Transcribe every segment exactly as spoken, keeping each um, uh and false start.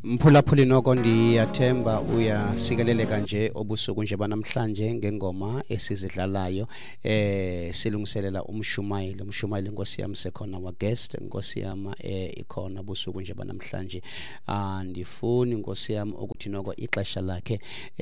Mphulaphuli noko ndiyathemba uyasikeleleka nje obusuku nje banamhlanje ngengoma esizidlalayo eh silungiselela umshumayeli umshumayeli Nkosi yami sekhona wa guest Nkosi yami eh ikhona busuku nje banamhlanje andifuni Nkosi yami ukuthi noko ixesha lakhe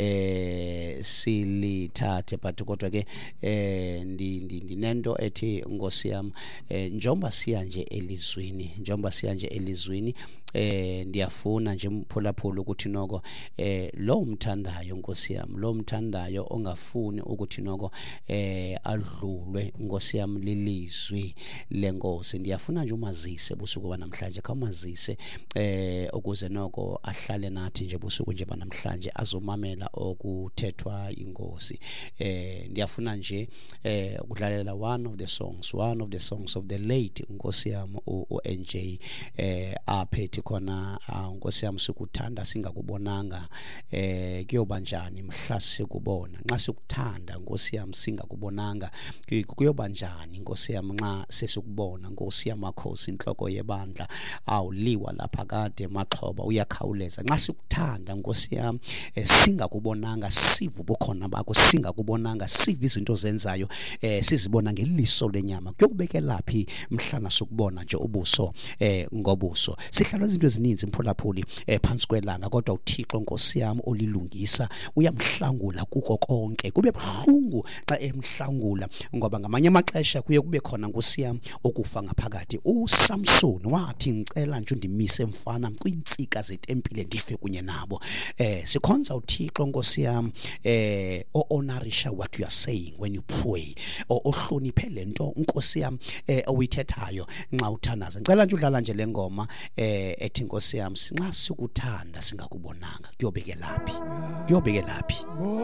eh silithathe but kodwa ke eh ndi ndinento ethi Nkosi yami eh njengoba siya nje elizwini njengoba siya nje elizwini eh ndiyafuna nje mphulaphula ukuthi noko eh lo umthandayo Nkosi yami lo umthandayo ongafuni ukuthi noko eh adlulwe Nkosi yami lilizwi lenkosi ndiyafuna nje umazise busuku banamhlanje khawumazise eh ukuze noko ahlale nathi nje busuku nje banamhlanje azomamela okuthethwa inkosi eh ndiyafuna nje eh ukudlalela one of the songs one of the songs of the late Nkosi yami uN J eh aphethe khona Nkosi yami sukuthanda singakubonanga eh kuyoba njani mhla sikubona nxa sikuthanda Nkosi yami singakubonanga kuyoba njani Nkosi yami nxa sesikubona Nkosi yamakhosi inhloko yebandla awuliwa lapha kade maxhoba uyakhawuleza nxa sikuthanda Nkosi yami singakubonanga sivu bukhona bakho singakubonanga siva izinto zenzayo eh sizibona ngeliso lenyama kuyokubekelaphi mhlana sokubona nje ubuso eh ngobuso sihlala izinto ezininzi mphulaphuli eh phansi kwelanga kodwa uThixo Nkosi yami olilungisa uyamhlangula kuko konke kube buhlungu xa emhlangula ngoba ngamanye amaxesha kuye kube khona Nkosi yami okufa ngaphakathi uSamson wathi ngicela nje undimise mfana kwinsika zetempile ndife kunye nabo eh sikhonza uThixo Nkosi yami eh o-honorisha what you are saying when you pray ohloniphe lento Nkosi yami eh oyithethayo nxa uthanaza ngicela nje udlala nje lengoma eh ethi Nkosi yami nxa sikuthanda singakubonanga kuyobekelaphi kuyobekelaphi